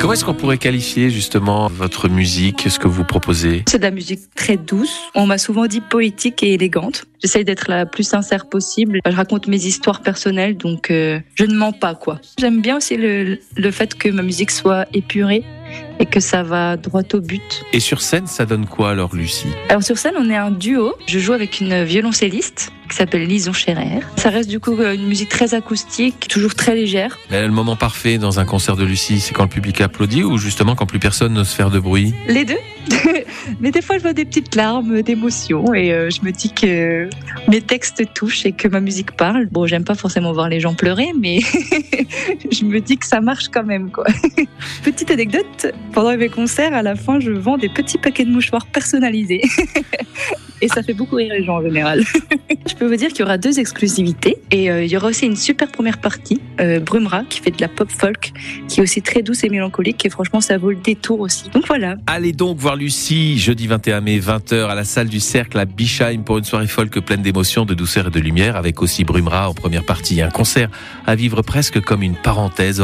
Comment est-ce qu'on pourrait qualifier justement votre musique, ce que vous proposez ? C'est de la musique très douce. On m'a souvent dit poétique et élégante. J'essaye d'être la plus sincère possible. Je raconte mes histoires personnelles, donc je ne mens pas, quoi. J'aime bien aussi le fait que ma musique soit épurée et que ça va droit au but. Et sur scène, ça donne quoi alors, Lucie ? Alors sur scène, on est un duo. Je joue avec une violoncelliste qui s'appelle Lison Scherer. Ça reste du coup une musique très acoustique, toujours très légère. Le moment parfait dans un concert de Lucie, c'est quand le public applaudit ou justement quand plus personne n'ose faire de bruit ? Les deux. Mais des fois, je vois des petites larmes d'émotion et je me dis que mes textes touchent et que ma musique parle. Bon, j'aime pas forcément voir les gens pleurer, mais je me dis que ça marche quand même, quoi. Petite anecdote, pendant mes concerts, à la fin, je vends des petits paquets de mouchoirs personnalisés. Et ça fait beaucoup rire les gens en général. Je peux vous dire qu'il y aura 2 exclusivités et il y aura aussi une super première partie, Brumera, qui fait de la pop folk, qui est aussi très douce et mélancolique et franchement ça vaut le détour aussi. Donc voilà. Allez donc voir Lucie, jeudi 21 mai, 20h à la salle du Cercle à Bischheim pour une soirée folk pleine d'émotions, de douceur et de lumière avec aussi Brumera en première partie. Un concert à vivre presque comme une parenthèse.